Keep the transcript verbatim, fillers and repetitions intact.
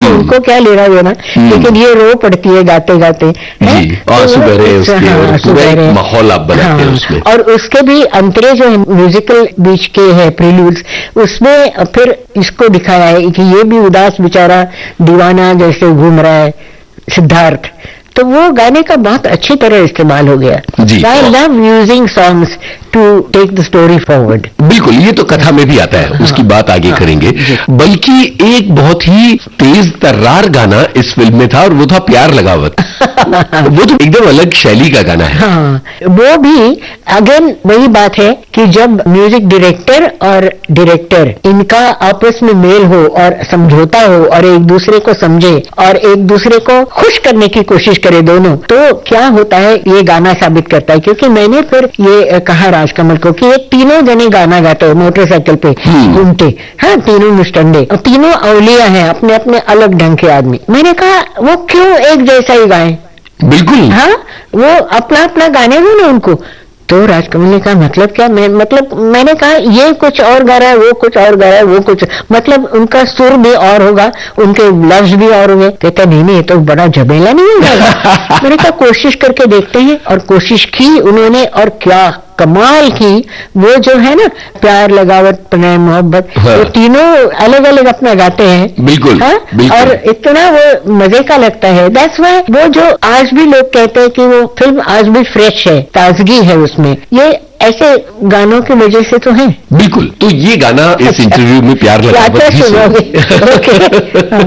तो उनको क्या लेना देना, लेकिन ये रो पड़ती है गाते गाते, आंसू बह रहे हैं उसके, हाँ, पूरा एक माहौल आप बनाते हैं उसमें। और उसके भी अंतरे जो है म्यूजिकल बीच के है प्रील्यूड्स, उसमें फिर इसको दिखाया है कि ये भी उदास बेचारा दीवाना जैसे घूम रहा है सिद्धार्थ, तो वो गाने का बहुत अच्छी तरह इस्तेमाल हो गया। I love using songs to take the story forward. बिल्कुल, ये तो कथा में भी आता है, हाँ, उसकी बात आगे हाँ, करेंगे। बल्कि एक बहुत ही तेज तर्रार गाना इस फिल्म में था और वो था प्यार लगावत। वो तो एकदम अलग शैली का गाना है। हाँ, वो भी अगेन वही बात है कि जब म्यूजिक डायरेक्टर और डायरेक्टर इनका आपस में मेल हो और समझौता हो और एक दूसरे को समझे और एक दूसरे को खुश करने की कोशिश करे दोनों, तो क्या होता है ये गाना साबित करता है। क्योंकि मैंने फिर ये कहा राजकमल को कि ये तीनों जने गाना गाते हैं मोटरसाइकिल पे घूमते, हाँ, तीनों मुस्टंडे, तीनों अवलिया हैं, अपने अपने अलग ढंग के आदमी। मैंने कहा वो क्यों एक जैसा ही गाएं? बिल्कुल, हाँ, वो अपना अपना गाने दो ना उनको। तो राजकमल ने कहा मतलब क्या? मैं मतलब मैंने कहा ये कुछ और गा रहा है, वो कुछ और गा रहा है, वो कुछ, मतलब उनका सुर भी और होगा, उनके लफ्ज भी और होंगे। कहता नहीं नहीं, ये तो बड़ा झमेला नहीं होगा। मैंने कहा कोशिश करके देखते हैं, और कोशिश की उन्होंने, और क्या कमाल की। वो जो है ना प्यार लगावत प्रेम मोहब्बत, हाँ, वो तीनों अलग अलग अपना गाते हैं। बिल्कुल, हाँ? बिल्कुल। और इतना वो मजे का लगता है। दैट्स व्हाई वो जो आज भी लोग कहते हैं कि वो फिल्म आज भी फ्रेश है, ताजगी है उसमें, ये ऐसे गानों की वजह से तो है। बिल्कुल, तो ये गाना इस इंटरव्यू में प्यार लगावत सुनोगे।